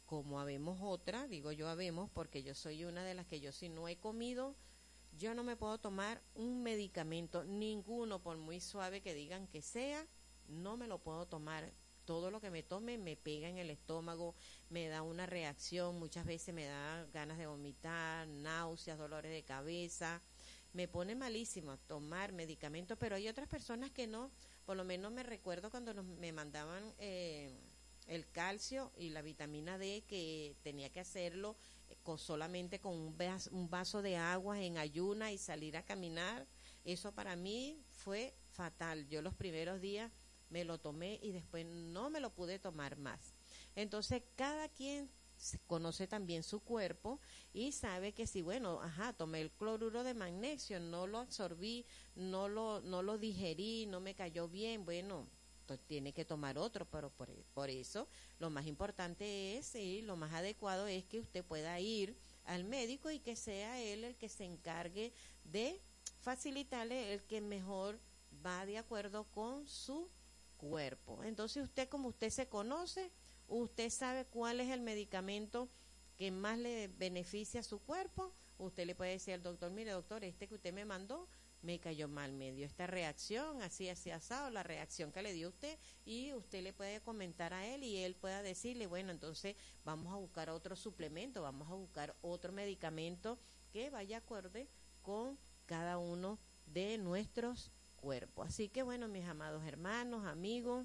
como habemos otra, digo yo habemos, porque yo soy una de las que yo si no he comido, yo no me puedo tomar un medicamento, ninguno, por muy suave que digan que sea, no me lo puedo tomar. Todo lo que me tome me pega en el estómago, me da una reacción, muchas veces me da ganas de vomitar, náuseas, dolores de cabeza, me pone malísimo tomar medicamentos, pero hay otras personas que no, por lo menos me recuerdo cuando me mandaban el calcio y la vitamina D, que tenía que hacerlo solamente con un vaso de agua en ayuna y salir a caminar. Eso para mí fue fatal. Yo los primeros días me lo tomé y después no me lo pude tomar más. Entonces cada quien conoce también su cuerpo y sabe que si, bueno, tomé el cloruro de magnesio, no lo absorbí, no lo digerí, no me cayó bien, bueno, tiene que tomar otro, pero por eso lo más importante es, y lo más adecuado es que usted pueda ir al médico y que sea él el que se encargue de facilitarle el que mejor va de acuerdo con su cuerpo. Entonces usted, como usted se conoce, usted sabe cuál es el medicamento que más le beneficia a su cuerpo. Usted le puede decir al doctor, mire doctor, este que usted me mandó me cayó mal, me dio esta reacción, así asado, la reacción que le dio usted, y usted le puede comentar a él y él pueda decirle, bueno, entonces vamos a buscar otro suplemento, vamos a buscar otro medicamento que vaya acorde con cada uno de nuestros cuerpos. Así que bueno, mis amados hermanos, amigos,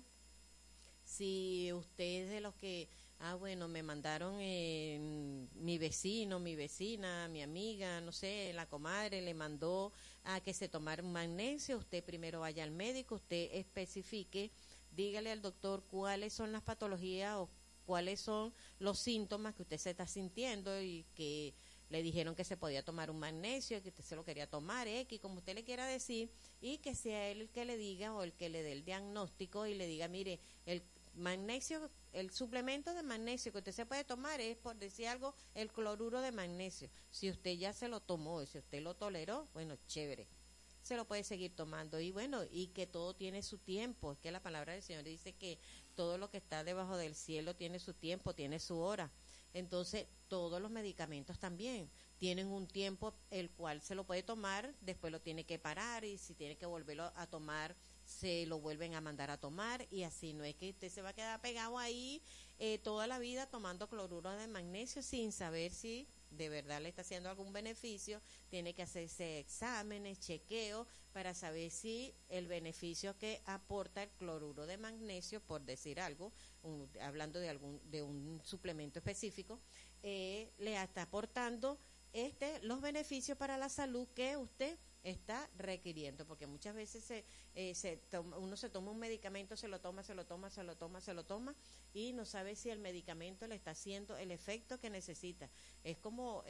si usted es de los que, bueno, me mandaron mi vecino, mi vecina, mi amiga, no sé, la comadre le mandó a que se tomara un magnesio, usted primero vaya al médico, usted especifique, dígale al doctor cuáles son las patologías o cuáles son los síntomas que usted se está sintiendo y que le dijeron que se podía tomar un magnesio, que usted se lo quería tomar, X, como usted le quiera decir, y que sea él el que le diga o el que le dé el diagnóstico y le diga, mire, el magnesio, el suplemento de magnesio que usted se puede tomar es, por decir algo, el cloruro de magnesio. Si usted ya se lo tomó, si usted lo toleró, bueno, chévere, se lo puede seguir tomando. Y bueno, y que todo tiene su tiempo, es que la palabra del Señor dice que todo lo que está debajo del cielo tiene su tiempo, tiene su hora. Entonces, todos los medicamentos también tienen un tiempo el cual se lo puede tomar, después lo tiene que parar y si tiene que volverlo a tomar, se lo vuelven a mandar a tomar y así. No es que usted se va a quedar pegado ahí toda la vida tomando cloruro de magnesio sin saber si de verdad le está haciendo algún beneficio. Tiene que hacerse exámenes, chequeo para saber si el beneficio que aporta el cloruro de magnesio, por decir algo, hablando de un suplemento específico, le está aportando los beneficios para la salud que usted está requiriendo, porque muchas veces uno se toma un medicamento, se lo toma y no sabe si el medicamento le está haciendo el efecto que necesita. Es como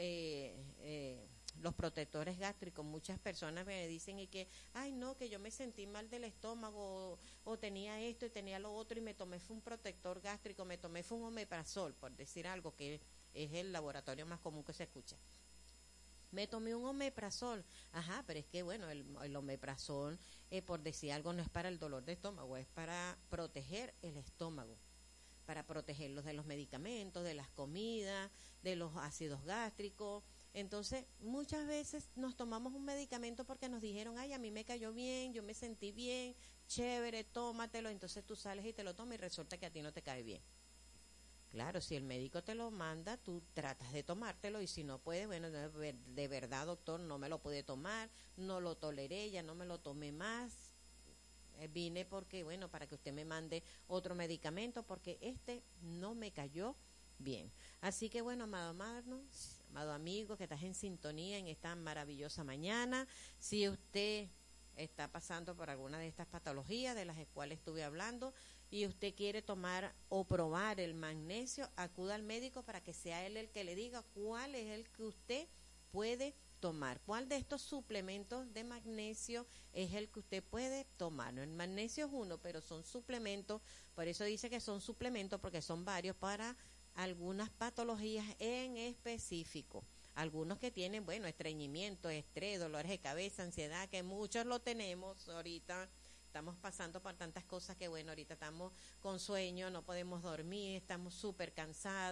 los protectores gástricos. Muchas personas me dicen y que, ay no, que yo me sentí mal del estómago o tenía esto y tenía lo otro y me tomé fue un protector gástrico, me tomé fue un omeprazol, por decir algo que es el laboratorio más común que se escucha. Me tomé un omeprazol, pero es que bueno, el omeprazol, por decir algo, no es para el dolor de estómago, es para proteger el estómago, para protegerlos de los medicamentos, de las comidas, de los ácidos gástricos. Entonces, muchas veces nos tomamos un medicamento porque nos dijeron, ay, a mí me cayó bien, yo me sentí bien, chévere, tómatelo, entonces tú sales y te lo tomas y resulta que a ti no te cae bien. Claro, si el médico te lo manda, tú tratas de tomártelo y si no puedes, bueno, de verdad, doctor, no me lo pude tomar, no lo toleré, ya no me lo tomé más. Vine porque, bueno, para que usted me mande otro medicamento porque este no me cayó bien. Así que, bueno, amado amigo que estás en sintonía en esta maravillosa mañana, si usted está pasando por alguna de estas patologías de las cuales estuve hablando y usted quiere tomar o probar el magnesio, acuda al médico para que sea él el que le diga cuál es el que usted puede tomar, cuál de estos suplementos de magnesio es el que usted puede tomar. El magnesio es uno, pero son suplementos, por eso dice que son suplementos porque son varios para algunas patologías en específico. Algunos que tienen, bueno, estreñimiento, estrés, dolores de cabeza, ansiedad, que muchos lo tenemos ahorita. Estamos pasando por tantas cosas que, bueno, ahorita estamos con sueño, no podemos dormir, estamos súper cansados.